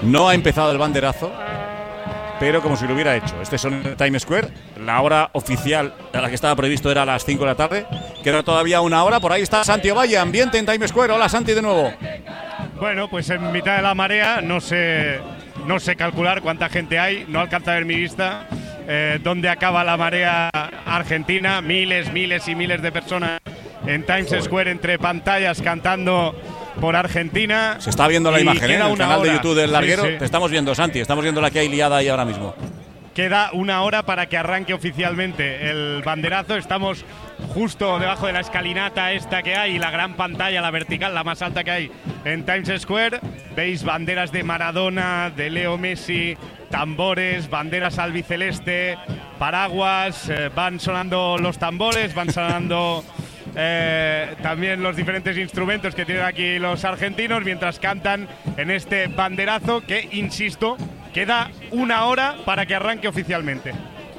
No ha empezado el banderazo, pero como si lo hubiera hecho. Este son en Times Square. La hora oficial a la que estaba previsto era a las 5 de la tarde. Queda todavía una hora. Por ahí está Santi Ovalle, ambiente en Times Square. Hola, Santi, de nuevo. Bueno, pues en mitad de la marea, no sé calcular cuánta gente hay, no alcanza a ver mi vista. Dónde acaba la marea argentina, miles y miles de personas en Times Square entre pantallas cantando por Argentina. Se está viendo la imagen en el canal de YouTube del Larguero. Sí, sí. Te estamos viendo, Santi, estamos viendo la que hay liada ahí ahora mismo. Queda una hora para que arranque oficialmente el banderazo. Estamos justo debajo de la escalinata esta que hay, la gran pantalla, la vertical, la más alta que hay en Times Square. Veis banderas de Maradona, de Leo Messi, tambores, banderas albiceleste, paraguas, van sonando los tambores, van sonando también los diferentes instrumentos que tienen aquí los argentinos mientras cantan en este banderazo que, insisto, queda una hora para que arranque oficialmente.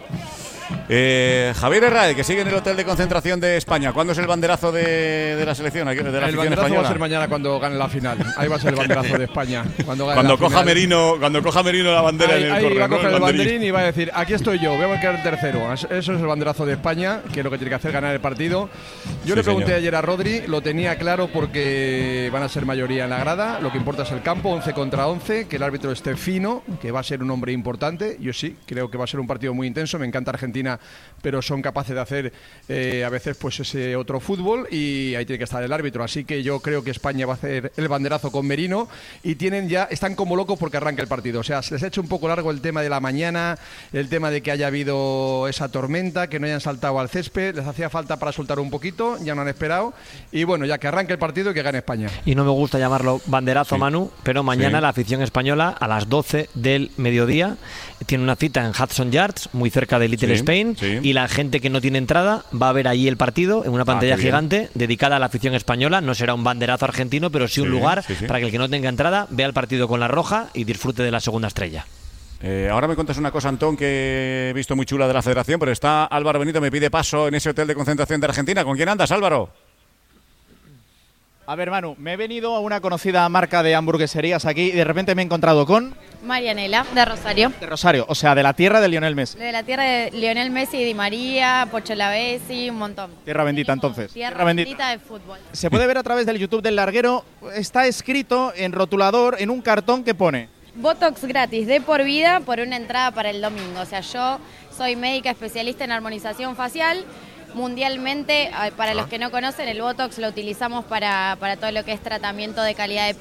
Javier Herráez, que sigue en el hotel de concentración de España. ¿Cuándo es el banderazo de la selección? De la el banderazo española? Va a ser mañana cuando gane la final. Ahí va a ser el banderazo de España. Cuando coja Merino la bandera en el ahí correo, va a coger ¿no? el banderín y va a decir: aquí estoy yo, voy a quedar tercero. Eso es el banderazo de España, que es lo que tiene que hacer, ganar el partido. Yo le pregunté ayer a Rodri, lo tenía claro porque van a ser mayoría en la grada. Lo que importa es el campo, 11 contra 11, que el árbitro esté fino, que va a ser un hombre importante. Yo sí, creo que va a ser un partido muy intenso. Me encanta Argentina, pero son capaces de hacer a veces pues ese otro fútbol y ahí tiene que estar el árbitro. Así que yo creo que España va a hacer el banderazo con Merino y están como locos porque arranca el partido. O sea, se les ha hecho un poco largo el tema de la mañana, el tema de que haya habido esa tormenta, que no hayan saltado al césped, les hacía falta para soltar un poquito, ya no han esperado y bueno, ya que arranque el partido y que gane España. Y no me gusta llamarlo banderazo, Manu, pero mañana la afición española a las 12 del mediodía tiene una cita en Hudson Yards, muy cerca de Little Spain, y la gente que no tiene entrada va a ver allí el partido en una pantalla gigante dedicada a la afición española. No será un banderazo argentino, pero sí un lugar para que el que no tenga entrada vea el partido con la roja y disfrute de la segunda estrella. Ahora me cuentas una cosa, Antón, que he visto muy chula de la federación, pero está Álvaro Benito, me pide paso en ese hotel de concentración de Argentina. ¿Con quién andas, Álvaro? A ver, Manu, me he venido a una conocida marca de hamburgueserías aquí y de repente me he encontrado con... Marianela, de Rosario. De Rosario, o sea, de la tierra de Lionel Messi. De la tierra de Lionel Messi, Di María, Pocho Lavezzi, un montón. Tierra bendita, entonces. Tierra bendita de fútbol. Se puede ver a través del YouTube del Larguero, está escrito en rotulador, en un cartón que pone... Botox gratis de por vida por una entrada para el domingo. O sea, yo soy médica especialista en armonización facial. Mundialmente, para los que no conocen, el Botox lo utilizamos para todo lo que es tratamiento de calidad de